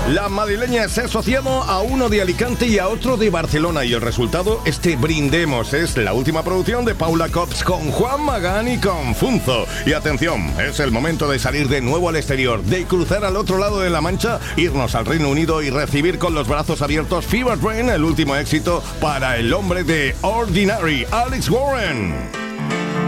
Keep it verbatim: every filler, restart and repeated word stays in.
La madrileña se asociamos a uno de Alicante y a otro de Barcelona, y el resultado, este Brindemos, es la última producción de Paula Cops con Juan Magán y con Funzo. Y atención, es el momento de salir de nuevo al exterior, de cruzar al otro lado de la Mancha, irnos al Reino Unido y recibir con los brazos abiertos Fever Train, el último éxito para el hombre de Ordinary, Alex Warren.